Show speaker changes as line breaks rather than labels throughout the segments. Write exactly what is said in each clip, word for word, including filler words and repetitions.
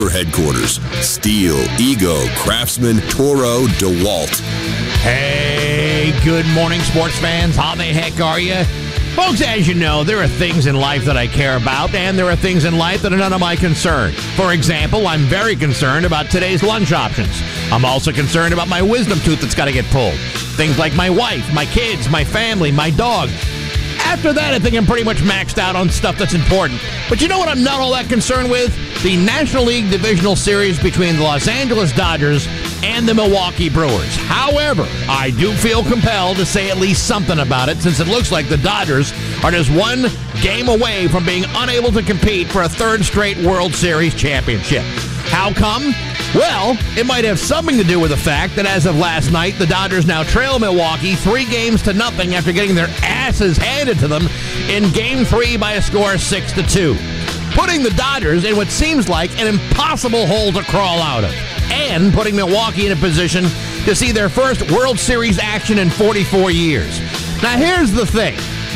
headquarters. Steel, Ego, Craftsman, Toro, DeWalt.
Hey, good morning, sports fans. How the heck are you? Folks, as you know, there are things in life that I care about, and there are things in life that are none of my concern. For example, I'm very concerned about today's lunch options. I'm also concerned about my wisdom tooth that's got to get pulled. Things like my wife, my kids, my family, my dog. After that, I think I'm pretty much maxed out on stuff that's important. But you know what I'm not all that concerned with? The National League Divisional Series between the Los Angeles Dodgers and the Milwaukee Brewers. However, I do feel compelled to say at least something about it, since it looks like the Dodgers are just one game away from being unable to compete for a third straight World Series championship. How come? Well, it might have something to do with the fact that as of last night, the Dodgers now trail Milwaukee three games to nothing after getting their asses handed to them in Game three by a score of six to two. Putting the Dodgers in what seems like an impossible hole to crawl out of, and putting Milwaukee in a position to see their first World Series action in forty-four years. Now, here's the thing.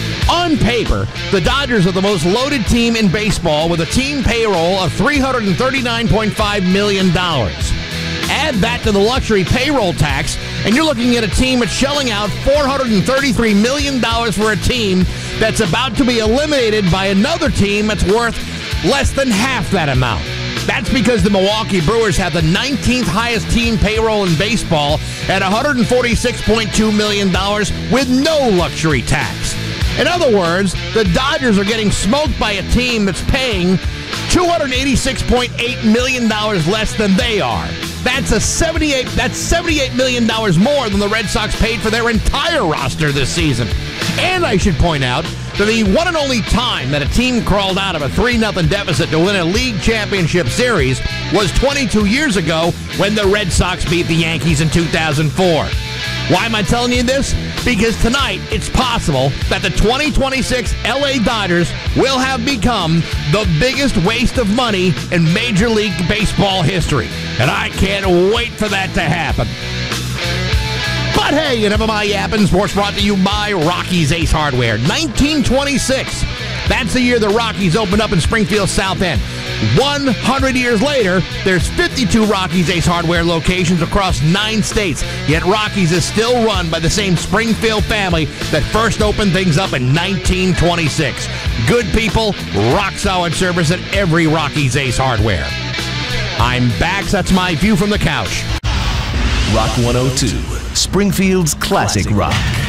On paper, the Dodgers are the most loaded team in baseball with a team payroll of three hundred thirty-nine point five million dollars. Add that to the luxury payroll tax, and you're looking at a team that's shelling out four hundred thirty-three million dollars for a team that's about to be eliminated by another team that's worth less than half that amount. That's because the Milwaukee Brewers have the nineteenth highest team payroll in baseball at one hundred forty-six point two million dollars with no luxury tax. In other words, the Dodgers are getting smoked by a team that's paying two hundred eighty-six point eight million dollars less than they are. That's a seventy-eight that's seventy-eight million dollars more than the Red Sox paid for their entire roster this season. And I should point out that the one and only time that a team crawled out of a three nothing deficit to win a league championship series was twenty-two years ago when the Red Sox beat the Yankees in two thousand four. Why am I telling you this? Because tonight it's possible that the twenty twenty-six L A Dodgers will have become the biggest waste of money in Major League Baseball history. And I can't wait for that to happen. But hey, you never mind yapping. Sports brought to you by Rocky's Ace Hardware. nineteen twenty-six. That's the year the Rockies opened up in Springfield, South End. one hundred years later, there's fifty-two Rocky's Ace Hardware locations across nine states. Yet Rocky's is still run by the same Springfield family that first opened things up in nineteen twenty-six. Good people, rock-solid service at every Rocky's Ace Hardware. I'm back. That's my view from the couch.
Rock one oh two, Springfield's classic rock.